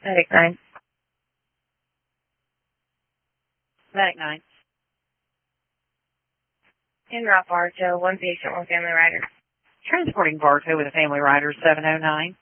Medic 9. Medic 9. In route Bartow, one patient, one family rider. Transporting Bartow with a family rider 709.